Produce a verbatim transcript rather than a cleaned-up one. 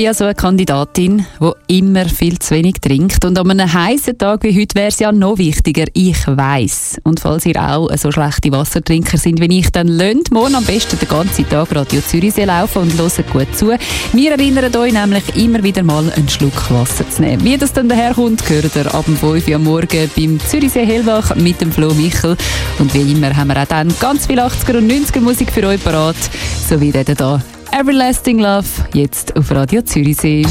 bin ja so eine Kandidatin, die immer viel zu wenig trinkt. Und an einem heißen Tag wie heute wäre es ja noch wichtiger, ich weiss. Und falls ihr auch so schlechte Wassertrinker sind wie ich, dann lasst morgen am besten den ganzen Tag Radio Zürichsee laufen und hört gut zu. Wir erinnern euch nämlich immer wieder mal einen Schluck Wasser zu nehmen. Wie das dann daherkommt, hört ihr ab fünf Uhr am Morgen beim Zürichsee Hellwach mit dem Flo Michel. Und wie immer haben wir auch dann ganz viel achtziger und neunziger Musik für euch parat. So wie reden da Everlasting Love, jetzt auf Radio Zürichsee.